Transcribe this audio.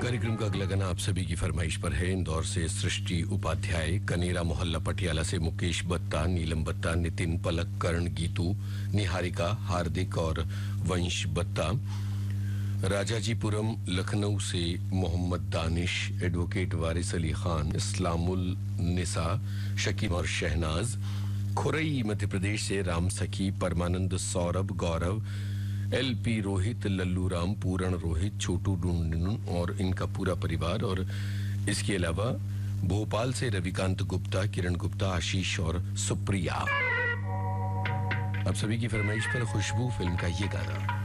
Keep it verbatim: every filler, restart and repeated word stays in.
कार्यक्रम का अगला गाना आप सभी की फरमाइश पर है। इंदौर से सृष्टि उपाध्याय, कनेरा मोहल्ला पटियाला से मुकेश बत्ता, नीलम बत्ता, नितिन, पलक, कर्ण, गीतू, निहारिका, हार्दिक और वंश बत्ता। राजाजीपुरम लखनऊ से मोहम्मद दानिश, एडवोकेट वारिस अली खान, इस्लामुल निसा, शकीम और शहनाज। खुरई मध्य प्रदेश से राम सखी, परमानंद, सौरभ, गौरव, एल पी रोहित, लल्लू राम, पूरण रोहित, छोटू डुंडन और इनका पूरा परिवार। और इसके अलावा भोपाल से रविकांत गुप्ता, किरण गुप्ता, आशीष और सुप्रिया। आप सभी की फरमाइश पर खुशबू फिल्म का ये गाना।